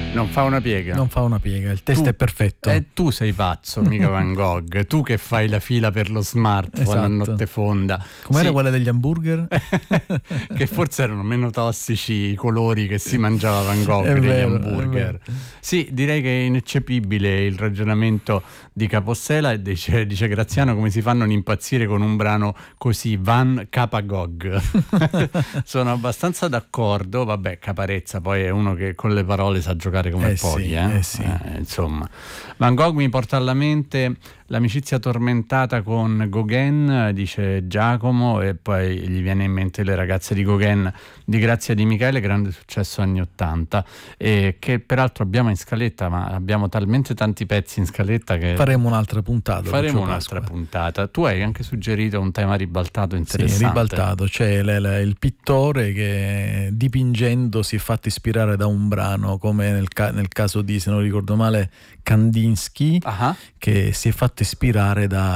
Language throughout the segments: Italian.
Non fa una piega. Non fa una piega, il testo è perfetto. Tu sei pazzo, mica Van Gogh. Tu che fai la fila per lo smartphone, esatto, a notte fonda. Com'era quella degli hamburger? Che forse erano meno tossici i colori che si mangiava Van Gogh degli hamburger. Sì, direi che è ineccepibile il ragionamento di Capossela, e dice Graziano: come si fa a non impazzire con un brano così, Van Capagog? Sono abbastanza d'accordo. Vabbè, Caparezza poi è uno che con le parole sa giocare come pochi, sì. Insomma, Van Gogh mi porta alla mente l'amicizia tormentata con Gauguin, dice Giacomo, e poi gli viene in mente Le ragazze di Gauguin di Grazia Di Michele, grande successo anni 80, e che peraltro abbiamo in scaletta, ma abbiamo talmente tanti pezzi in scaletta che faremo un'altra puntata. Tu hai anche suggerito un tema ribaltato interessante. Sì, ribaltato, c'è il pittore che dipingendo si è fatto ispirare da un brano, come nel caso di, se non ricordo male, Kandinsky, che si è fatto ispirare da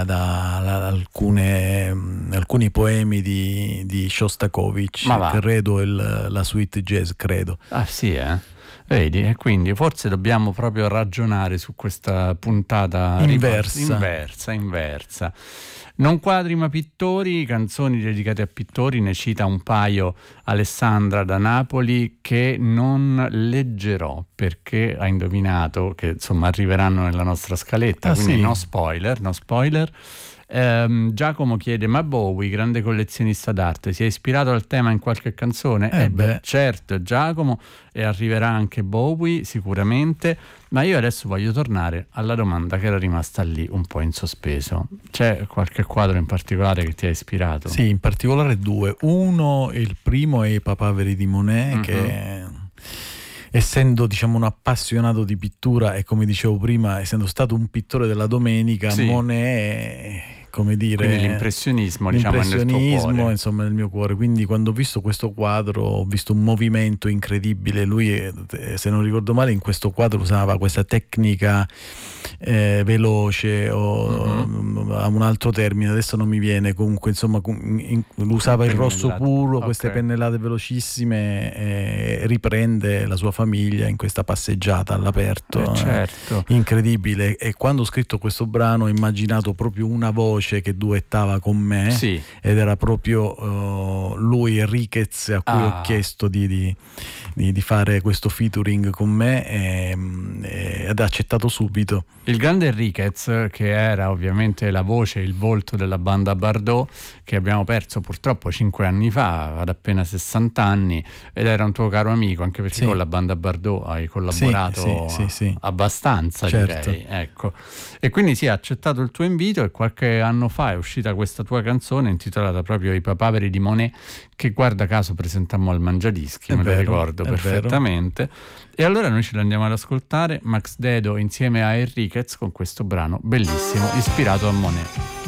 alcuni poemi di Shostakovich, credo la suite jazz, credo. Ah sì, vedi, e quindi forse dobbiamo proprio ragionare su questa puntata inversa. Non quadri ma pittori, canzoni dedicate a pittori, ne cita un paio Alessandra da Napoli, che non leggerò perché ha indovinato che insomma arriveranno nella nostra scaletta, quindi no spoiler. Giacomo chiede: ma Bowie, grande collezionista d'arte, si è ispirato al tema in qualche canzone? Certo, Giacomo, e arriverà anche Bowie sicuramente, ma io adesso voglio tornare alla domanda che era rimasta lì un po' in sospeso. C'è qualche quadro in particolare che ti ha ispirato? Sì, in particolare due. Uno, il primo è I papaveri di Monet, che essendo un appassionato di pittura e, come dicevo prima, essendo stato un pittore della domenica, Monet come dire, quindi l'impressionismo nel tuo cuore. Insomma, nel mio cuore. Quindi quando ho visto questo quadro ho visto un movimento incredibile. Lui, se non ricordo male, in questo quadro usava questa tecnica veloce, o a un altro termine adesso non mi viene, comunque insomma usava il rosso puro, queste pennellate velocissime, e riprende la sua famiglia in questa passeggiata all'aperto, certo. Incredibile. E quando ho scritto questo brano ho immaginato proprio una voce che duettava con me, ed era proprio lui, Enriquez, a cui ho chiesto di fare questo featuring con me, ed ha accettato subito. Il grande Enriquez, che era ovviamente la voce, il volto della banda Bardot, che abbiamo perso purtroppo 5 anni fa, ad appena 60 anni, ed era un tuo caro amico, anche perché con la banda Bardot hai collaborato abbastanza, direi. Ecco. E quindi ha accettato il tuo invito, e qualche anno fa è uscita questa tua canzone intitolata proprio I papaveri di Monet, che guarda caso presentammo al Mangiadischi, lo ricordo perfettamente. E allora noi ce l'andiamo ad ascoltare, Max Dedo insieme a Enriquez, con questo brano bellissimo ispirato a Monet.